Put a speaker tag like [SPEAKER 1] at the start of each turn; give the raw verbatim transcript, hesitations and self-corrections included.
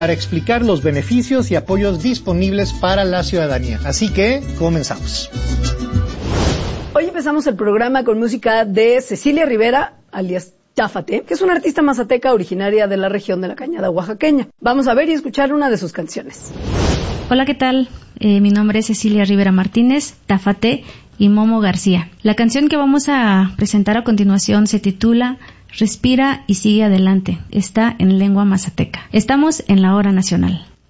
[SPEAKER 1] para explicar los beneficios y apoyos disponibles para la ciudadanía. Así que, comenzamos.
[SPEAKER 2] Hoy empezamos el programa con música de Cecilia Rivera, alias Táfate, que es una artista mazateca originaria de la región de la Cañada Oaxaqueña. Vamos a ver y escuchar una de sus canciones.
[SPEAKER 3] Hola, ¿qué tal? Eh, mi nombre es Cecilia Rivera Martínez, Táfate y Momo García. La canción que vamos a presentar a continuación se titula Respira y sigue adelante. Está en lengua mazateca. Estamos en la hora nacional.